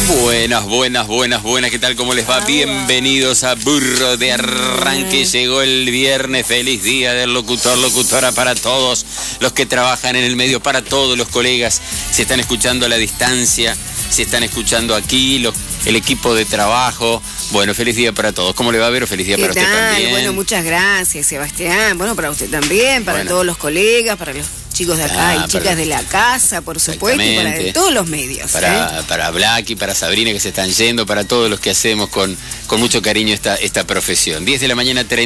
Buenas, ¿qué tal? ¿Cómo les va? Bienvenidos a Burro de Arranque. Llegó el viernes, feliz día del locutor, locutora para todos los que trabajan en el medio, para todos los colegas, se están escuchando a la distancia, se están escuchando aquí, el equipo de trabajo. Bueno, feliz día para todos. ¿Cómo le va, Vero? Feliz día para usted también. Bueno, muchas gracias, Sebastián. Bueno, para usted también, para todos los colegas, para los chicos de acá y chicas de la casa, por supuesto, y para todos los medios. Para Blacky, para Sabrina que se están yendo, para todos los que hacemos con mucho cariño esta profesión. 10 de la mañana, 30.